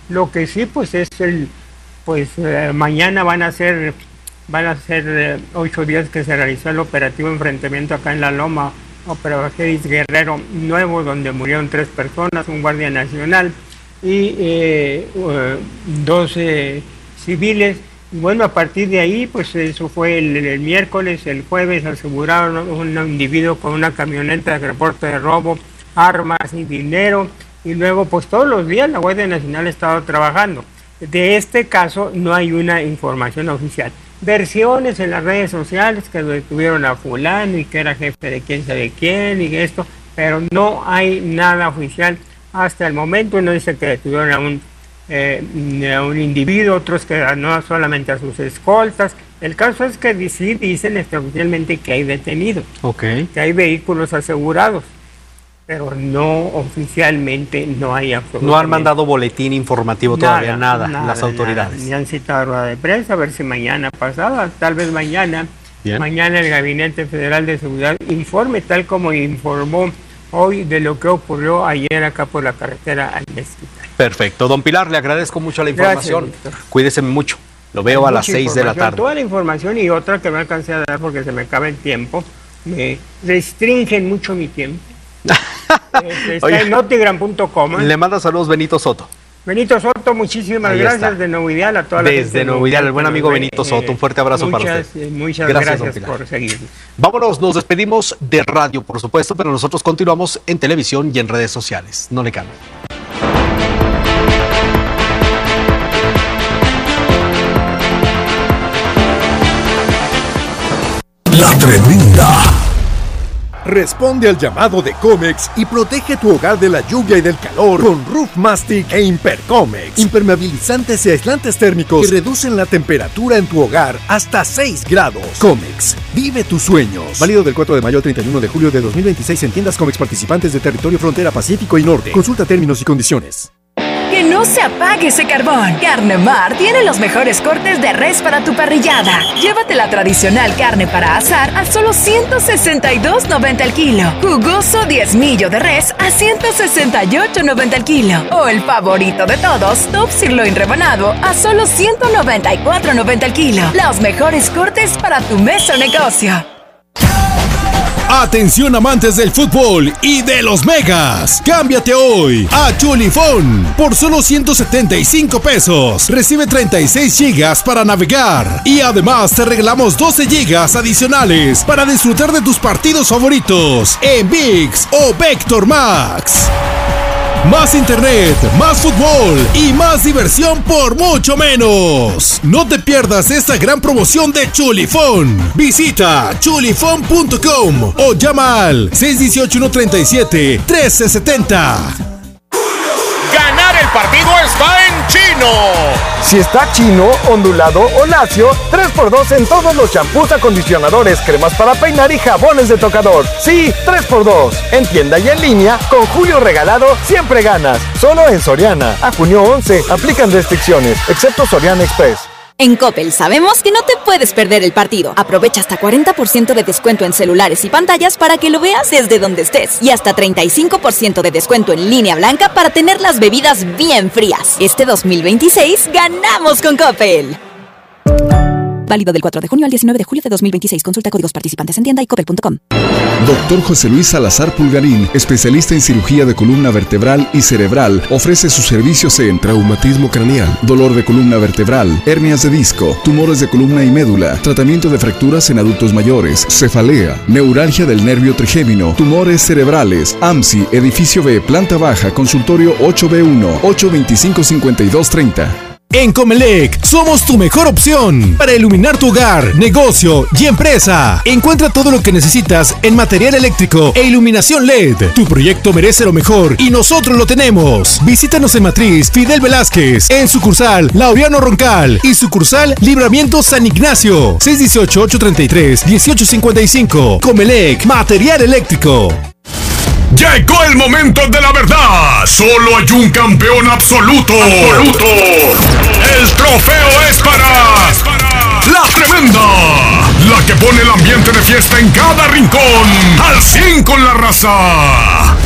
Lo que sí, pues es mañana van a ser 8 días que se realizó el operativo enfrentamiento acá en La Loma, Operación Guerrero Nuevo, donde murieron 3 personas, un guardia nacional y 12 civiles. Bueno, a partir de ahí, pues eso fue el miércoles. El jueves aseguraron un individuo con una camioneta de reporte de robo, armas y dinero, y luego pues todos los días la Guardia Nacional ha estado trabajando. De este caso no hay una información oficial. Versiones en las redes sociales que lo detuvieron a fulano y que era jefe de quién sabe quién y esto, pero no hay nada oficial hasta el momento. Uno dice que detuvieron a un individuo, otros que no solamente a sus escoltas. El caso es que sí dicen oficialmente que hay detenidos, que hay vehículos asegurados, pero no oficialmente no hay absolutamente. No han mandado boletín informativo todavía, nada las autoridades. Ni han citado rueda de prensa, a ver si mañana pasada, tal vez mañana. Bien. Mañana el Gabinete Federal de Seguridad informe, tal como informó hoy, de lo que ocurrió ayer acá por la carretera al Mezquital. Perfecto. Don Pilar, le agradezco mucho la información. Gracias, cuídese mucho. Lo veo a las 6 de la tarde. Toda la información y otra que me alcancé a dar porque se me acaba el tiempo. Me restringen mucho mi tiempo. Está en notigram.com. Le manda saludos Benito Soto. Benito Soto, muchísimas gracias de Nuevo Ideal a toda la gente. Desde Nuevo Ideal, el buen amigo Benito Soto. Un fuerte abrazo para usted. Muchas gracias por seguirnos. Vámonos, nos despedimos de radio, por supuesto, pero nosotros continuamos en televisión y en redes sociales. No le cambien. La Tremenda. Responde al llamado de Comex y protege tu hogar de la lluvia y del calor con Roof Mastic e Impercomex. Impermeabilizantes y aislantes térmicos que reducen la temperatura en tu hogar hasta 6 grados. Comex, vive tus sueños. Válido del 4 de mayo al 31 de julio de 2026 en tiendas Comex participantes de territorio frontera Pacífico y Norte. Consulta términos y condiciones. Que no se apague ese carbón. Carne Mar tiene los mejores cortes de res para tu parrillada. Llévate la tradicional carne para asar a solo $162.90 el kilo. Jugoso diezmillo de res a $168.90 el kilo. O el favorito de todos, Top Sirloin rebanado a solo $194.90 el kilo. Los mejores cortes para tu mesa o negocio. Atención amantes del fútbol y de los megas. Cámbiate hoy a Chulifón por solo $175. Recibe 36 gigas para navegar y además te regalamos 12 gigas adicionales para disfrutar de tus partidos favoritos en ViX o Vector Max. Más internet, más fútbol y más diversión por mucho menos. No te pierdas esta gran promoción de Chulifón. Visita chulifón.com o llama al 618-137-1370. Ganar el partido está en Chino. Si está chino, ondulado o lacio, 3x2 en todos los champús, acondicionadores, cremas para peinar y jabones de tocador. Sí, 3x2. En tienda y en línea, con Julio Regalado siempre ganas. Solo en Soriana. A junio 11. Aplican restricciones, excepto Soriana Express. En Coppel sabemos que no te puedes perder el partido. Aprovecha hasta 40% de descuento en celulares y pantallas para que lo veas desde donde estés. Y hasta 35% de descuento en línea blanca para tener las bebidas bien frías. Este 2026 ganamos con Coppel. Válido del 4 de junio al 19 de julio de 2026. Consulta códigos participantes en tienda y coppel.com. Dr. José Luis Salazar Pulgarín, especialista en cirugía de columna vertebral y cerebral, ofrece sus servicios en traumatismo craneal, dolor de columna vertebral, hernias de disco, tumores de columna y médula, tratamiento de fracturas en adultos mayores, cefalea, neuralgia del nervio trigémino, tumores cerebrales, AMSI, edificio B, planta baja, consultorio 8B1, 825-5230. En Comelec somos tu mejor opción para iluminar tu hogar, negocio y empresa. Encuentra todo lo que necesitas en material eléctrico e iluminación LED. Tu proyecto merece lo mejor y nosotros lo tenemos. Visítanos en Matriz Fidel Velázquez, en sucursal Laureano Roncal y sucursal Libramiento San Ignacio. 618-833-1855. Comelec, material eléctrico. Llegó el momento de la verdad. Solo hay un campeón absoluto. El trofeo es para La Tremenda, la que pone el ambiente de fiesta en cada rincón. Al 100 con la raza.